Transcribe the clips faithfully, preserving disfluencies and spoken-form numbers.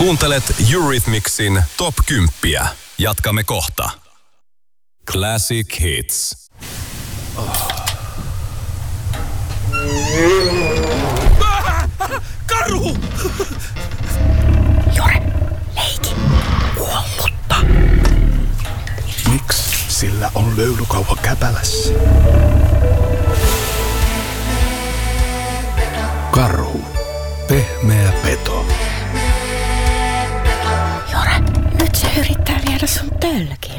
Kuuntelet Eurythmicsin Top kymmenen. Jatkamme kohta. Classic Hits. Oh. Karhu! Jore, leiki. Kuollutta. Miksi sillä on löylykauha käpälässä? Karhu. Pehmeä peto. Jore, nyt se yrittää viedä sun tölkin.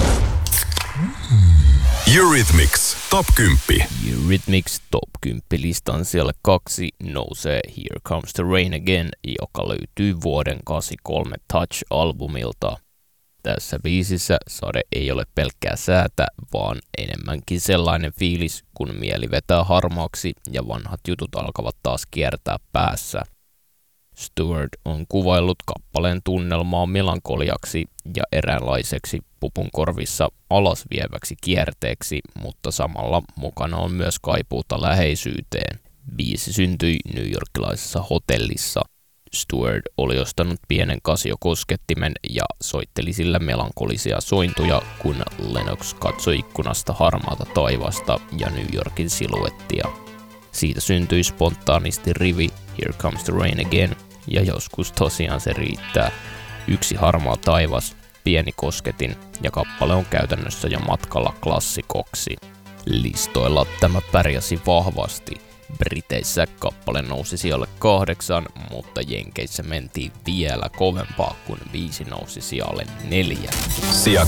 Eurythmics Top kymmenen. Eurythmics Top kymmenen listan siellä kaksi nousee Here Comes the Rain Again, joka löytyy vuoden kahdeksankymmentäkolme Touch-albumilta. Tässä biisissä sade ei ole pelkkää säätä, vaan enemmänkin sellainen fiilis, kun mieli vetää harmaaksi ja vanhat jutut alkavat taas kiertää päässä. Stewart on kuvaillut kappaleen tunnelmaa melankoliaksi ja eräänlaiseksi pupun korvissa alasvieväksi kierteeksi, mutta samalla mukana on myös kaipuuta läheisyyteen. Biisi syntyi newyorkilaisessa hotellissa. Stewart oli ostanut pienen Casio-koskettimen ja soitteli sillä melankolisia sointuja, kun Lennox katsoi ikkunasta harmaata taivasta ja New Yorkin siluettia. Siitä syntyi spontaanisti rivi Here Comes the Rain Again, ja joskus tosiaan se riittää. Yksi harmaa taivas, pieni kosketin ja kappale on käytännössä jo matkalla klassikoksi. Listoilla tämä pärjäsi vahvasti. Briteissä kappale nousi sijalle kahdeksan, mutta Jenkeissä mentiin vielä kovempaa, kun biisi nousi sijalle neljä. Sija